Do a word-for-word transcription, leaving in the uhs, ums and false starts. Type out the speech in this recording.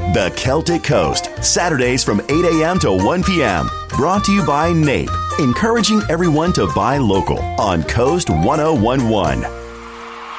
The Celtic Coast, Saturdays from eight a.m. to one p.m. Brought to you by N A P E, encouraging everyone to buy local on Coast ten eleven.